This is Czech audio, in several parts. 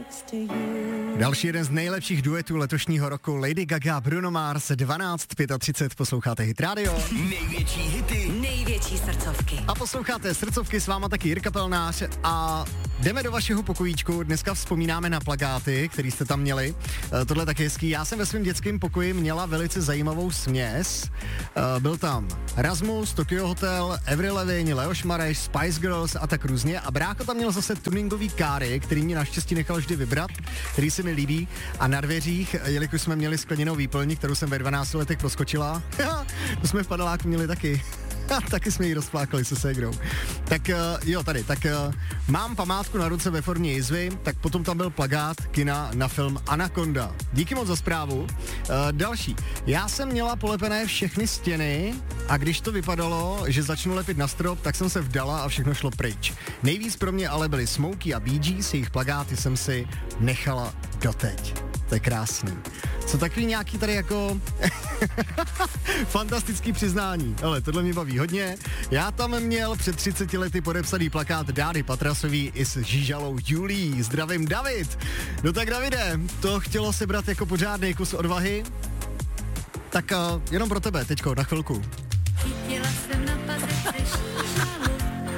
Další jeden z nejlepších duetů letošního roku, Lady Gaga, Bruno Mars, 12:35, posloucháte Hit Radio. Největší hity, největší srdcovky. A posloucháte srdcovky, s váma taky Jirka Pelnář a jdeme do vašeho pokojíčku. Dneska vzpomínáme na plakáty, který jste tam měli. Tohle taky hezký. Já jsem ve svém dětském pokoji měla velice zajímavou směs. Byl tam Rasmus, Tokyo Hotel, Avril Lavigne, Leoš Mareš, Spice Girls a tak různě. A brácho tam měl zase tuningový káry, který mě naštěstí nechal vždy vybrat, který se mi líbí. A na dveřích, jelikož jsme měli skleněnou výplň, kterou jsem ve 12 letech proskočila, to jsme v paneláku měli taky. Taky jsme ji rozplákali se ségrou. Tak jo, tady, tak mám památku na ruce ve formě jizvy, tak potom tam byl plakát kina na film Anaconda. Díky moc za zprávu. Další. Já jsem měla polepené všechny stěny a když to vypadalo, že začnu lepit na strop, tak jsem se vdala a všechno šlo pryč. Nejvíc pro mě ale byly Smokey a Bee Gees, jejich plakáty jsem si nechala doteď. To je krásný. Co takový nějaký tady jako fantastický přiznání. Ale tohle mě baví hodně. Já tam měl před 30 lety podepsaný plakát Dády Patrasový i s žížalou Julí. Zdravím, David. No tak Davide, to chtělo sebrat jako pořádný kus odvahy. Tak jenom pro tebe teďko na chvilku. Chytila jsem na pazece žížalu.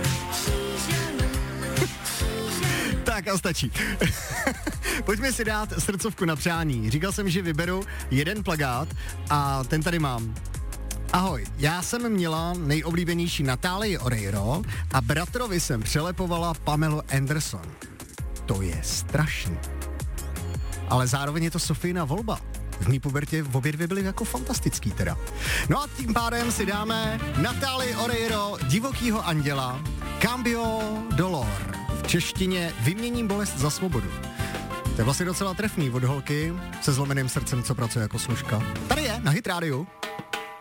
Tak a stačí. Pojďme si dát srdcovku na přání. Říkal jsem, že vyberu jeden plakát a ten tady mám. Ahoj, já jsem měla nejoblíbenější Natálii Oreiro a bratrovi jsem přelepovala Pamelu Anderson. To je strašný. Ale zároveň je to Sofína volba. V mý pubertě obě dvě byly jako fantastický teda. No a tím pádem si dáme Natálii Oreiro, Divokýho anděla, Cambio Dolor. V češtině Vyměním bolest za svobodu. To je vlastně docela trefný od holky se zlomeným srdcem, co pracuje jako služka. Tady je, na Hit Radio.